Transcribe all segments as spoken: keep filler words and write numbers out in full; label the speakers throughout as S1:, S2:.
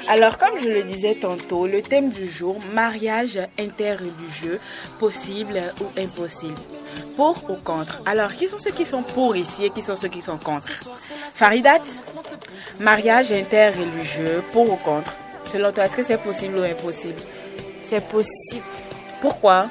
S1: Alors, comme je le disais tantôt, le thème du jour, mariage interreligieux, possible ou impossible. Pour ou contre? Alors, qui sont ceux qui sont pour ici et qui sont ceux qui sont contre? Faridat, mariage interreligieux, pour ou contre? Selon toi, est-ce que c'est possible ou impossible?
S2: C'est possible.
S1: Pourquoi?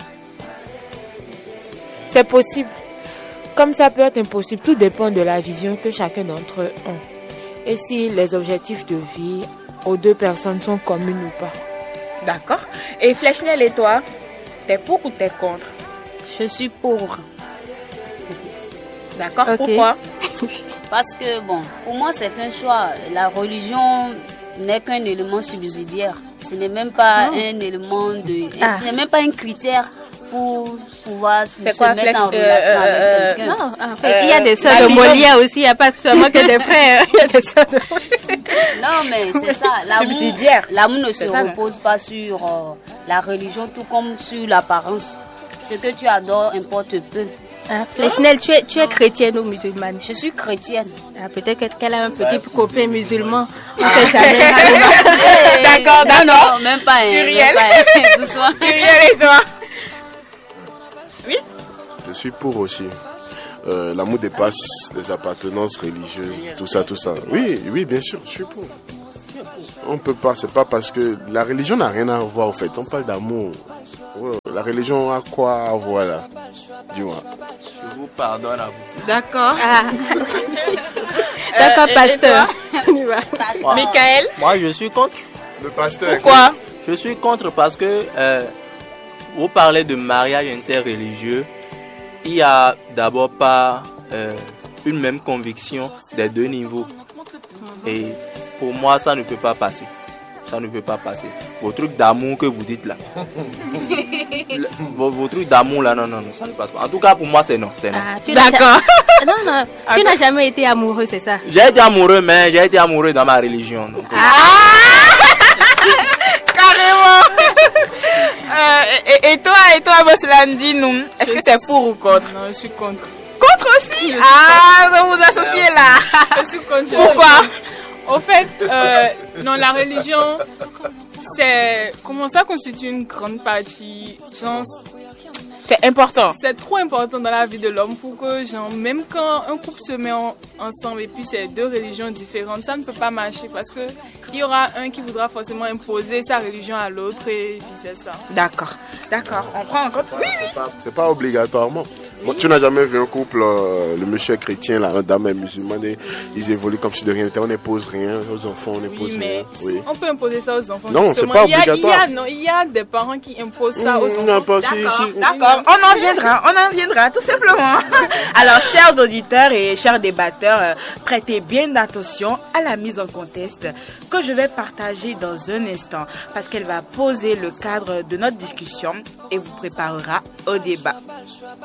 S2: C'est possible. Comme ça peut être impossible, tout dépend de la vision que chacun d'entre eux a. Et si les objectifs de vie aux deux personnes sont communs ou pas.
S1: D'accord. Et Flechnel et toi, t'es pour ou t'es contre?
S3: Je suis pour.
S1: D'accord,
S2: Ok.
S1: Pourquoi?
S3: Parce que, bon, pour moi, c'est un choix. La religion n'est qu'un élément subsidiaire. Ce n'est même pas
S1: Non.
S3: un élément de...
S2: Ah.
S3: Ce n'est même pas un critère pour pouvoir se
S1: C'est quoi,
S3: mettre en
S1: Flech-
S3: relation
S1: euh, euh,
S3: avec quelqu'un.
S2: Non, en fait,
S1: Euh,
S2: il y a des sœurs
S1: la
S2: de
S1: vision-
S2: Molière aussi, il n'y a pas seulement que des frères. Il y a des sœurs de
S3: Non, mais c'est ça. L'amour,
S1: Subsidiaire.
S3: l'amour ne se
S1: C'est ça, non?
S3: repose pas sur euh, la religion, tout comme sur l'apparence. Ce que tu adores importe peu.
S2: Ah, Flechnel, tu es, tu es chrétienne ou musulmane?
S3: Je suis chrétienne.
S2: Ah, peut-être que- qu'elle a un petit copain musulman. On sait jamais.
S3: Hey,
S1: D'accord,
S3: non,
S1: d'accord.
S3: Non, même pas. Hein,
S1: Muriel.
S3: même pas. Doucement.
S1: Muriel et toi? Oui?
S4: Je suis pour aussi. Euh, l'amour dépasse les appartenances religieuses, tout ça, tout ça. Oui, oui, bien sûr, je suis pour. On peut pas, c'est pas parce que la religion n'a rien à voir au fait. On parle d'amour. Ouais, la religion a quoi à voir là? Dis-moi.
S5: Je vous pardonne à vous.
S1: D'accord.
S2: Ah. D'accord,
S1: Euh, et-
S2: pasteur.
S1: et
S2: On y va.
S3: Pasteur.
S1: Michael?
S5: Moi, je suis contre.
S4: Le pasteur.
S1: Pourquoi?
S5: Je suis contre parce que euh, vous parlez de mariage interreligieux. Il n'y a d'abord pas euh, une même conviction des deux niveaux. Et pour moi, ça ne peut pas passer. Ça ne peut pas passer. Vos trucs d'amour que vous dites là. Le- vos, vos trucs d'amour là, non, non, non, ça ne passe pas. En tout cas, pour moi, c'est non. C'est non.
S2: Ah, tu n'as
S1: D'accord.
S2: ja- Non, non, tu n'as jamais été amoureux, c'est ça?
S5: J'ai été amoureux, mais j'ai été amoureux dans ma religion. Donc, euh,
S1: Carrément. Euh, et, et toi, et toi, Boslan, dis-nous, est-ce que t'es pour ou contre?
S6: Non, je suis contre.
S1: Contre aussi? Ah, vous vous associez là.
S6: Je suis contre. je suis
S1: Pourquoi?
S6: contre. Au fait, euh, dans la religion, c'est comment ça constitue une grande partie. Genre,
S1: C'est important.
S6: c'est trop important dans la vie de l'homme pour que, genre, même quand un couple se met en- ensemble et puis c'est deux religions différentes, ça ne peut pas marcher parce que il y aura un qui voudra forcément imposer sa religion à l'autre et vice versa.
S1: D'accord, d'accord. On prend en compte. Oui, oui.
S4: C'est pas, c'est pas obligatoirement. Bon, tu n'as jamais vu un couple, euh, le monsieur est chrétien, la dame est musulmane, et ils évoluent comme si de rien n'était. On n'impose rien aux enfants, on n'impose
S6: Oui, mais
S4: rien. Oui.
S6: on peut imposer ça aux enfants.
S4: Non,
S6: justement.
S4: c'est pas
S6: Il y a-
S4: obligatoire.
S6: Il y a, non, il y a des parents qui imposent ça aux
S4: Mmh,
S6: enfants.
S4: non, pas si,
S1: D'accord,
S4: si.
S1: d'accord. On en viendra, on en viendra, tout simplement. Alors, chers auditeurs et chers débatteurs, euh, prêtez bien attention à la mise en contexte que je vais partager dans un instant parce qu'elle va poser le cadre de notre discussion et vous préparera au débat.